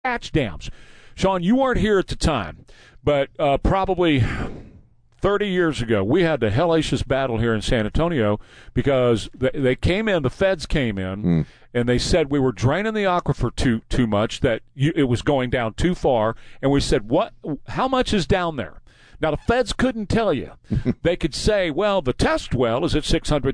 catch dams. Sean, you weren't here at the time, but probably 30 years ago, we had the hellacious battle here in San Antonio because they came in, the feds came in, and they said we were draining the aquifer too much, that it was going down too far, and we said, how much is down there? Now, the feds couldn't tell you. They could say, well, the test well is at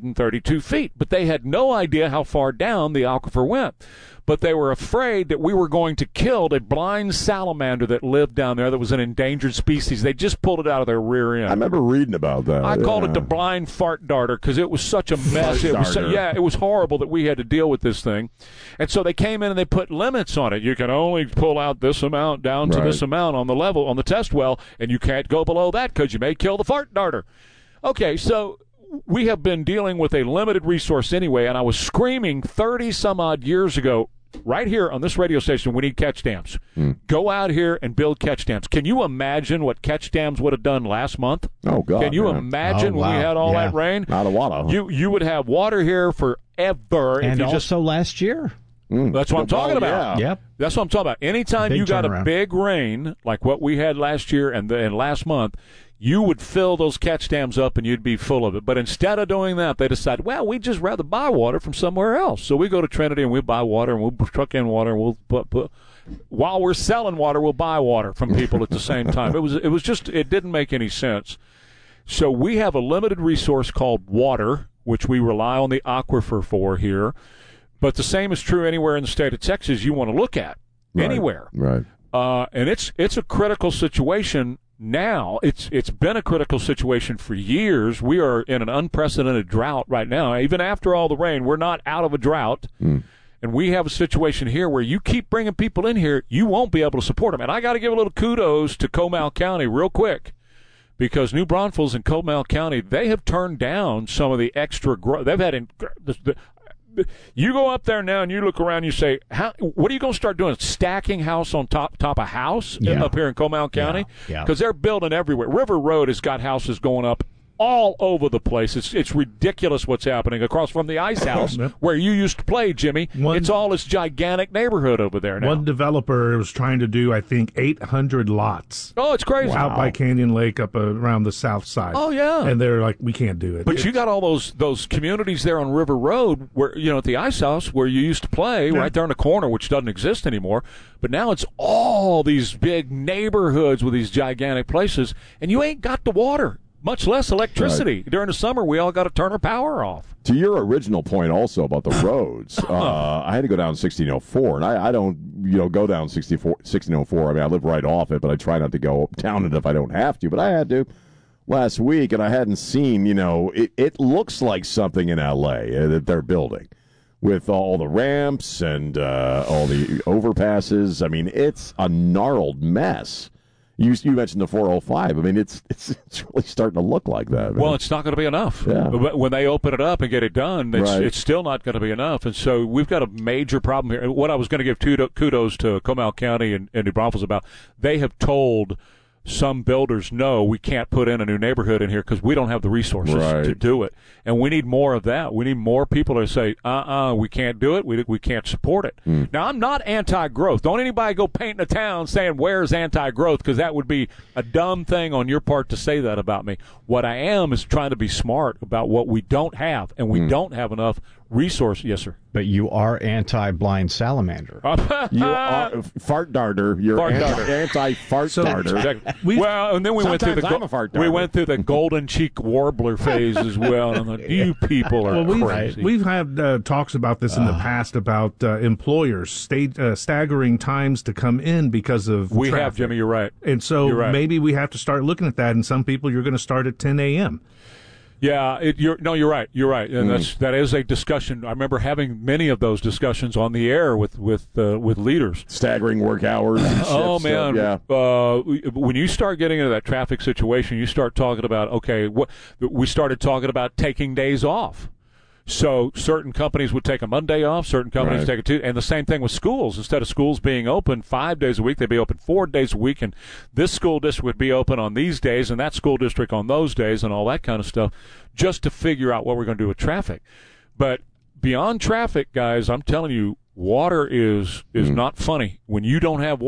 632 feet, but they had no idea how far down the aquifer went. But they were afraid that we were going to kill a blind salamander that lived down there that was an endangered species. They just pulled it out of their rear end. I remember reading about that. I called it the blind fart darter because it was such a mess. It was horrible that we had to deal with this thing. And so they came in and they put limits on it. You can only pull out this amount down to this amount on the level, on the test well, and you can't go below that because you may kill the fart darter. Okay, so we have been dealing with a limited resource anyway, and I was screaming 30-some-odd years ago, right here on this radio station, we need catch dams. Go out here and build catch dams. Can you imagine what catch dams would have done last month? Oh, God. Can you imagine when we had all that rain? Not a water. You would have water here forever. And also last year. That's what I'm talking about. Yep. That's what I'm talking about. Anytime you got a big rain, like what we had last year and last month, you would fill those catch dams up and you'd be full of it. But instead of doing that, they decided, well, we'd just rather buy water from somewhere else. So we go to Trinity and we buy water and we'll truck in water and we'll put while we're selling water, we'll buy water from people at the same time. It was just, it didn't make any sense. So we have a limited resource called water, which we rely on the aquifer for here. But the same is true anywhere in the state of Texas you want to look at. Anywhere. Right. And it's a critical situation now. It's been a critical situation for years. We are in an unprecedented drought right now. Even after all the rain, we're not out of a drought. And we have a situation here where you keep bringing people in here, you won't be able to support them. And I got to give a little kudos to Comal County real quick, because New Braunfels and Comal County, they have turned down some of the extra growth. They've had you go up there now and you look around and you say, what are you going to start doing? Stacking house on top of house up here in Comal County? Because they're building everywhere. River Road has got houses going up all over the place. It's ridiculous what's happening across from the Ice House where you used to play, Jimmy. It's all this gigantic neighborhood over there now. One developer was trying to do, I think, 800 lots. Oh, it's crazy. Out by Canyon Lake up around the south side. Oh, yeah. And they're like, we can't do it. But you got all those communities there on River Road where, at the Ice House where you used to play, right there in the corner, which doesn't exist anymore. But now it's all these big neighborhoods with these gigantic places, and you ain't got the water, much less electricity. During the summer, we all got to turn our power off. To your original point also about the roads, I had to go down 1604, and I don't, go down 1604. I mean, I live right off it, but I try not to go down it if I don't have to. But I had to last week, and I hadn't seen, it looks like something in L.A. That they're building with all the ramps and all the overpasses. I mean, it's a gnarled mess. You mentioned the 405. I mean, it's really starting to look like that. Man. Well, it's not going to be enough. Yeah. When they open it up and get it done, it's still not going to be enough. And so we've got a major problem here. What I was going to give kudos to Comal County and New Braunfels about, they have told some builders, no, we can't put in a new neighborhood in here because we don't have the resources to do it. And we need more of that. We need more people to say, we can't do it. We can't support it. Now, I'm not anti-growth. Don't anybody go painting a town saying, where's anti-growth? Because that would be a dumb thing on your part to say that about me. What I am is trying to be smart about what we don't have, and we don't have enough resource. Yes, sir. But you are anti-blind salamander. You are fart darter. You're anti-fart darter. Exactly. Well, and then we went through the golden cheek warbler phase as well. And I'm like, you people are crazy. We've had talks about this in the past about employers staggering times to come in because of we traffic. have, Jimmy. You're right. And so maybe we have to start looking at that. And some people, you're going to start at 10 a.m. Yeah, you're right. You're right, and that is a discussion. I remember having many of those discussions on the air with leaders. Staggering work hours. Oh man, yeah. When you start getting into that traffic situation, you start talking about we started talking about taking days off. So certain companies would take a Monday off, certain companies would take a Tuesday, and the same thing with schools. Instead of schools being open 5 days a week, they'd be open 4 days a week, and this school district would be open on these days, and that school district on those days, and all that kind of stuff, just to figure out what we're going to do with traffic. But beyond traffic, guys, I'm telling you, water is not funny. When you don't have